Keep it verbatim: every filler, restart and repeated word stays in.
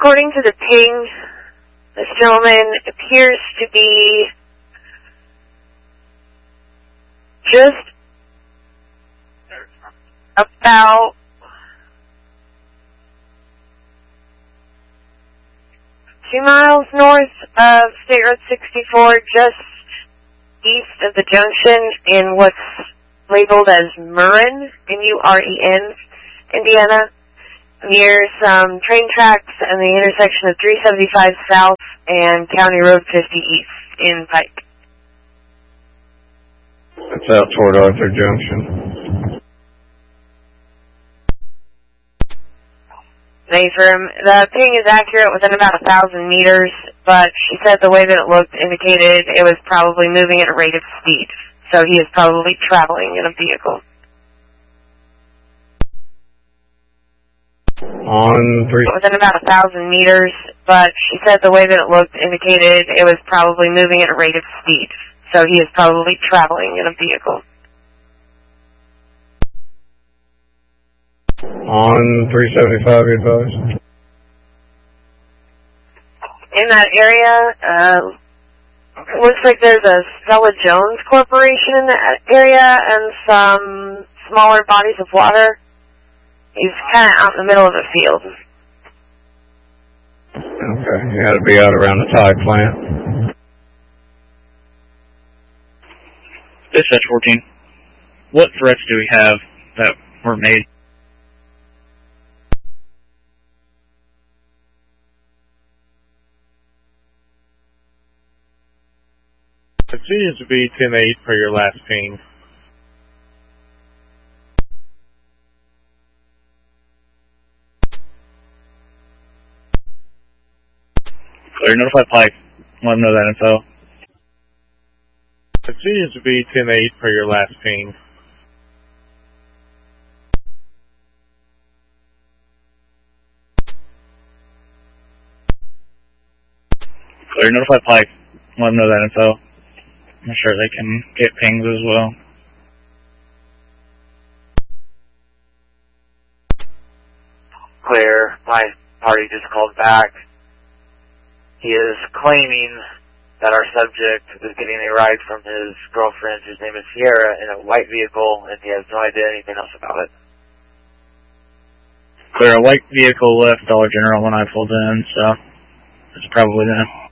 according to the ping, this gentleman appears to be just about two miles north of State Road sixty-four, just east of the junction in what's labeled as Murren, M U R E N, Indiana, near some train tracks and the intersection of three seventy-five South and County Road fifty East in Pike. It's out toward Arthur Junction. Affirm. The ping is accurate within about a thousand meters, but she said the way that it looked indicated it was probably moving at a rate of speed. So he is probably traveling in a vehicle. On three. Within about a thousand meters, but she said the way that it looked indicated it was probably moving at a rate of speed. So he is probably traveling in a vehicle. On three seventy-five, you advised? In that area, uh, it looks like there's a Stella Jones Corporation in that area and some smaller bodies of water. He's kind of out in the middle of the field. Okay, you had to be out around the tie plant. Dispatch fourteen, what threats do we have that were made? Continues to be ten eight for your last ping. Clear, notify Pike. Let them know that info. Continues to be ten eight for your last ping. Clear, notify Pike. Let them know that info. I'm sure they can get pings as well. Clear, my party just called back. He is claiming that our subject is getting a ride from his girlfriend, whose name is Sierra, in a white vehicle, and he has no idea anything else about it. Clear, a white vehicle left Dollar General when I pulled in, so it's probably them.